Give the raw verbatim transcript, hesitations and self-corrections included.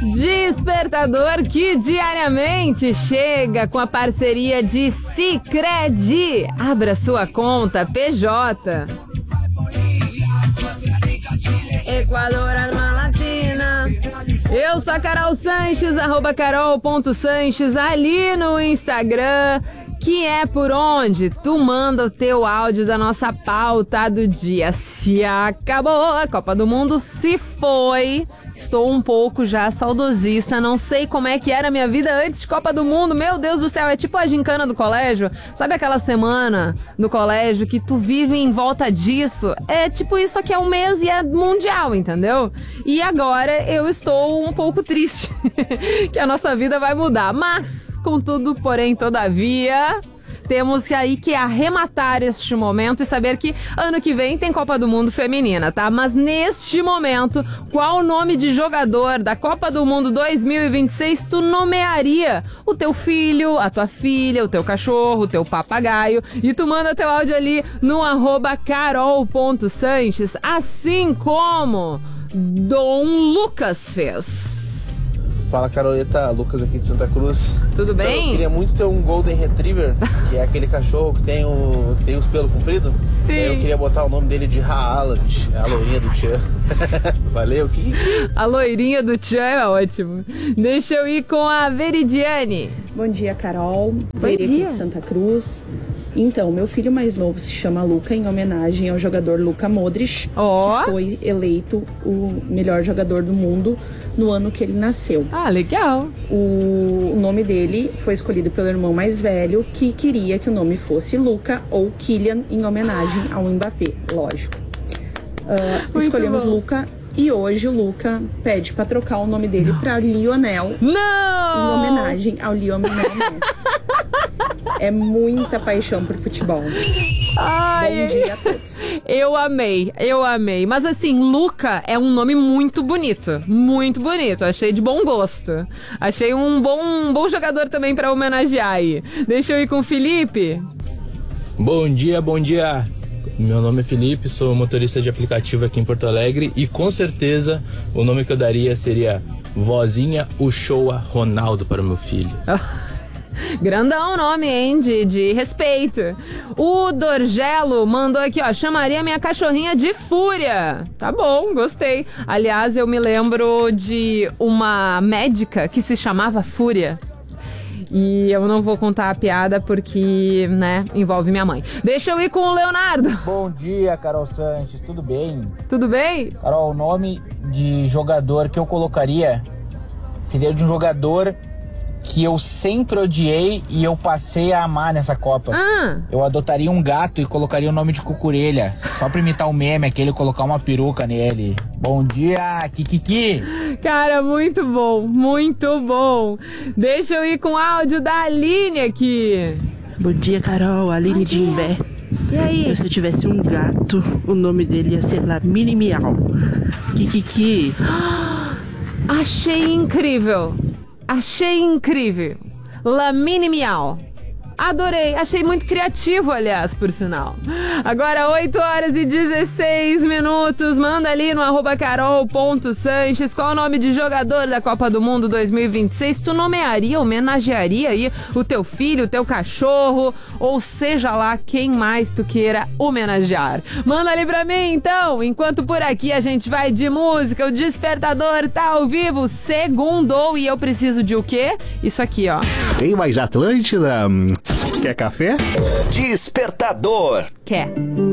Despertador que diariamente chega com a parceria de Sicredi. Abra sua conta P J. Equador, Alma Latina. Eu sou a Carol Sanches, arroba carol.sanches ali no Instagram, que é por onde tu manda o teu áudio da nossa pauta do dia. Se acabou, a Copa do Mundo se foi. Estou um pouco já saudosista, não sei como é que era a minha vida antes de Copa do Mundo. Meu Deus do céu, é tipo a gincana do colégio. Sabe aquela semana do colégio que tu vive em volta disso? É tipo isso aqui é um mês e é mundial, entendeu? E agora eu estou um pouco triste que a nossa vida vai mudar. Mas, contudo, porém, todavia, temos que aí que arrematar este momento e saber que ano que vem tem Copa do Mundo feminina, tá? Mas neste momento, qual o nome de jogador da Copa do Mundo dois mil e vinte e seis tu nomearia? O teu filho, a tua filha, o teu cachorro, o teu papagaio. E tu manda teu áudio ali no arroba carol.sanches, assim como Dom Lucas fez. Fala, Caroleta, Lucas aqui de Santa Cruz. Tudo bem? Então, eu queria muito ter um Golden Retriever, que é aquele cachorro que tem, o, que tem os pelos compridos. Sim. Eu queria botar o nome dele de Haaland, a loirinha do Tchan. Valeu, que... A loirinha do Tchan é ótimo. Deixa eu ir com a Veridiane. Bom dia, Carol. Veri aqui de Santa Cruz. Então, meu filho mais novo se chama Luka, em homenagem ao jogador Luka Modric, oh. que foi eleito o melhor jogador do mundo no ano que ele nasceu. Ah, legal. O nome dele foi escolhido pelo irmão mais velho, que queria que o nome fosse Luka ou Kylian, em homenagem ao Mbappé, lógico. Uh, escolhemos Luka e hoje o Luka pede para trocar o nome dele para Lionel. Não! Em homenagem ao Lionel Messi. É muita paixão por futebol. Ai, bom dia a todos. Eu amei, eu amei. Mas assim, Luka é um nome muito bonito. Muito bonito. Achei de bom gosto. Achei um bom, um bom jogador também pra homenagear aí. Deixa eu ir com o Felipe. Bom dia, bom dia. Meu nome é Felipe, sou motorista de aplicativo aqui em Porto Alegre. E com certeza o nome que eu daria seria Vozinha Uchoa Ronaldo para o meu filho. Grandão o nome, hein? De, de respeito. O Dorgelo mandou aqui, ó. Chamaria minha cachorrinha de Fúria. Tá bom, gostei. Aliás, eu me lembro de uma médica que se chamava Fúria. E eu não vou contar a piada porque, né, envolve minha mãe. Deixa eu ir com o Leonardo. Bom dia, Carol Sanches. Tudo bem? Tudo bem? Carol, o nome de jogador que eu colocaria seria de um jogador que eu sempre odiei e eu passei a amar nessa Copa. Ah. Eu adotaria um gato e colocaria o nome de Cucurelha, só pra imitar o meme, aquele colocar uma peruca nele. Bom dia, Kikiki! Cara, muito bom, muito bom. Deixa eu ir com o áudio da Aline aqui. Bom dia, Carol, Aline de Imbé. E aí? Eu, se eu tivesse um gato, o nome dele ia ser lá Mini Miau. Kikiki! Achei incrível. Achei incrível. Lamine Miau. Adorei, achei muito criativo, aliás, por sinal. Agora, oito horas e dezesseis minutos. Manda ali no arroba carol.sanches qual o nome de jogador da Copa do Mundo dois mil e vinte e seis. Tu nomearia, homenagearia aí o teu filho, o teu cachorro, ou seja lá quem mais tu queira homenagear. Manda ali pra mim, então. Enquanto por aqui a gente vai de música, o Despertador tá ao vivo, segundou, e eu preciso de o quê? Isso aqui, ó. Tem mais Atlântida? Quer café? Despertador. Quer.